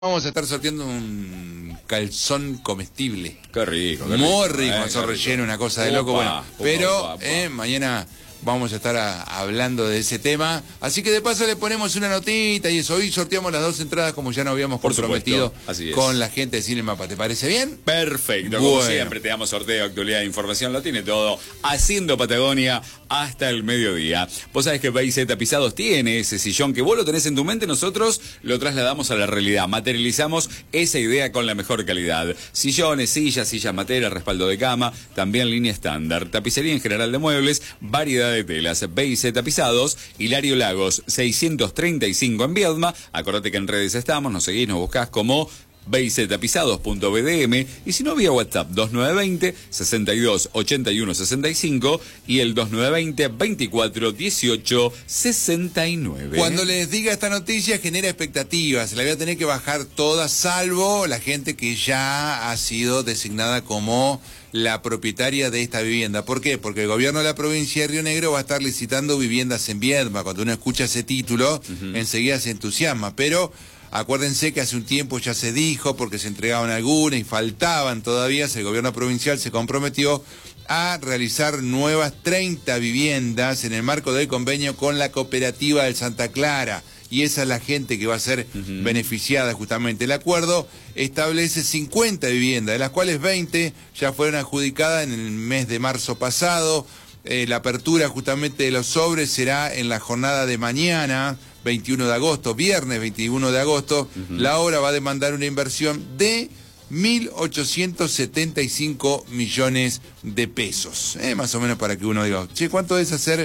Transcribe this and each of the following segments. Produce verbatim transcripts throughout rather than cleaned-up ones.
Vamos a estar sorteando un calzón comestible. Qué rico, qué Muy rico, rico, eh, calzón qué rico. relleno, una cosa de Opa, loco. Bueno, opa, pero opa, opa. eh, mañana vamos a estar a- hablando de ese tema. Así que de paso le ponemos una notita y eso. Hoy sorteamos las dos entradas como ya nos habíamos Por comprometido supuesto, así es. con la gente de Cine Mapa. ¿Te parece bien? Perfecto, como Bueno. siempre te damos sorteo, actualidad e información, lo tiene todo, haciendo Patagonia hasta el mediodía. Vos sabés que B I Z Tapizados tiene ese sillón que vos lo tenés en tu mente, nosotros lo trasladamos a la realidad, materializamos esa idea con la mejor calidad. Sillones, sillas, sillas matera, respaldo de cama, también línea estándar, tapicería en general de muebles, variedad de telas. B I Z Tapizados, Hilario Lagos seiscientos treinta y cinco en Viedma. Acordate que en redes estamos, nos seguís, nos buscás como B I Z Tapizados punto B D M y si no vía WhatsApp dos nueve dos cero, sesenta y dos, ochenta y uno, sesenta y cinco y el dos nueve dos cero, veinticuatro, dieciocho, sesenta y nueve. Cuando les diga esta noticia genera expectativas. Se la voy a tener que bajar toda, salvo la gente que ya ha sido designada como la propietaria de esta vivienda. ¿Por qué? Porque el gobierno de la provincia de Río Negro va a estar licitando viviendas en Viedma. Cuando uno escucha ese título, uh-huh. enseguida se entusiasma. Pero acuérdense que hace un tiempo ya se dijo, porque se entregaban algunas y faltaban todavía, el gobierno provincial se comprometió a realizar nuevas treinta viviendas en el marco del convenio con la cooperativa del Santa Clara. Y esa es la gente que va a ser uh-huh. beneficiada justamente. El acuerdo establece cincuenta viviendas, de las cuales veinte ya fueron adjudicadas en el mes de marzo pasado. Eh, la apertura justamente de los sobres será en la jornada de mañana, veintiuno de agosto, viernes veintiuno de agosto. Uh-huh. La obra va a demandar una inversión de mil ochocientos setenta y cinco millones de pesos. Eh, más o menos para que uno diga, che, ¿cuánto es hacer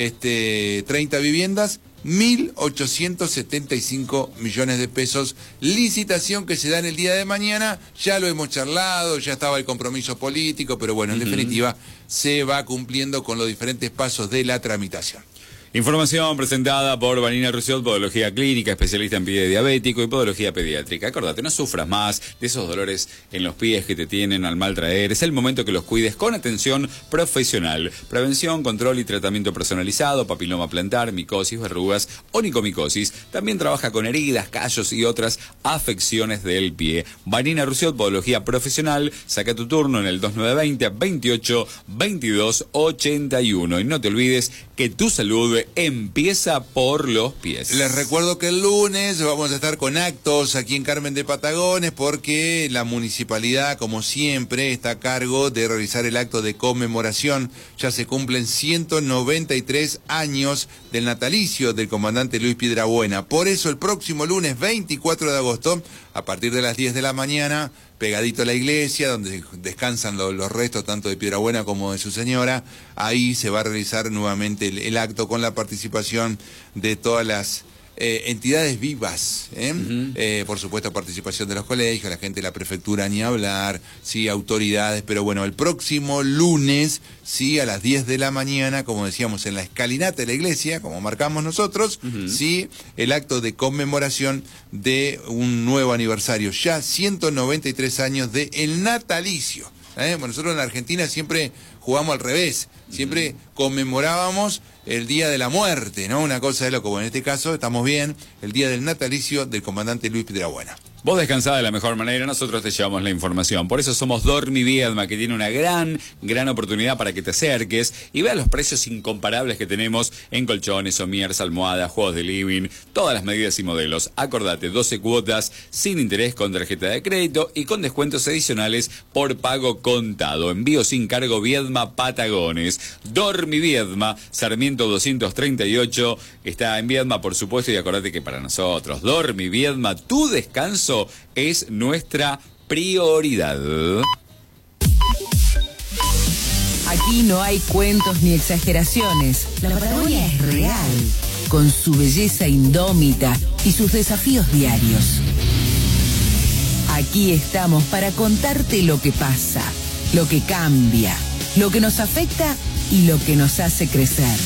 este, treinta viviendas? mil ochocientos setenta y cinco millones de pesos, licitación que se da en el día de mañana. Ya lo hemos charlado, ya estaba el compromiso político, pero bueno, en uh-huh. definitiva se va cumpliendo con los diferentes pasos de la tramitación. Información presentada por Vanina Rusiot, Podología Clínica, especialista en pie diabético y podología pediátrica. Acordate, no sufras más de esos dolores en los pies que te tienen al mal traer. Es el momento que los cuides con atención profesional. Prevención, control y tratamiento personalizado, papiloma plantar, micosis, verrugas, onicomicosis. También trabaja con heridas, callos y otras afecciones del pie. Vanina Rusiot, Podología Profesional. Saca tu turno en el dos nueve dos cero, veintiocho, veintidós, ochenta y uno. Y no te olvides que tu salud empieza por los pies. Les recuerdo que el lunes vamos a estar con actos aquí en Carmen de Patagones porque la municipalidad, como siempre, está a cargo de realizar el acto de conmemoración. Ya se cumplen ciento noventa y tres años del natalicio del comandante Luis Piedrabuena. Por eso el próximo lunes veinticuatro de agosto, a partir de las diez de la mañana, pegadito a la iglesia, donde descansan los, los restos tanto de Piedrabuena como de su señora, ahí se va a realizar nuevamente el, el acto con la participación de todas las eh, entidades vivas, ¿eh? Uh-huh. Eh, por supuesto participación de los colegios, la gente de la prefectura ni hablar, sí, autoridades, pero bueno, el próximo lunes, sí, a las diez de la mañana, como decíamos, en la escalinata de la iglesia, como marcamos nosotros, uh-huh. sí, el acto de conmemoración de un nuevo aniversario, ya ciento noventa y tres años de el natalicio. ¿eh? Bueno, nosotros en la Argentina siempre jugamos al revés, siempre uh-huh. conmemorábamos el día de la muerte, ¿no? Una cosa de loco. Bueno, en este caso estamos bien, el día del natalicio del comandante Luis Piedrabuena. Vos descansá de la mejor manera, nosotros te llevamos la información. Por eso somos Dormi Viedma, que tiene una gran, gran oportunidad para que te acerques y veas los precios incomparables que tenemos en colchones, somieres, almohadas, juegos de living, todas las medidas y modelos. Acordate, doce cuotas sin interés con tarjeta de crédito y con descuentos adicionales por pago contado. Envío sin cargo Viedma Patagones. Dormi Viedma, Sarmiento doscientos treinta y ocho, está en Viedma, por supuesto, y acordate que para nosotros, Dormi Viedma, tu descanso es nuestra prioridad. Aquí no hay cuentos ni exageraciones. La Patagonia es real, con su belleza indómita y sus desafíos diarios. Aquí estamos para contarte lo que pasa, lo que cambia, lo que nos afecta y lo que nos hace crecer.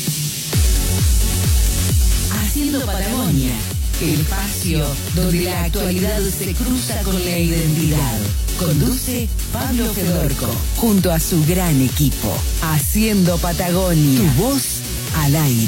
Haciendo Patagonia, el espacio donde la actualidad se cruza con la identidad. Conduce Pablo Fedorco, junto a su gran equipo. Haciendo Patagonia, tu voz al aire.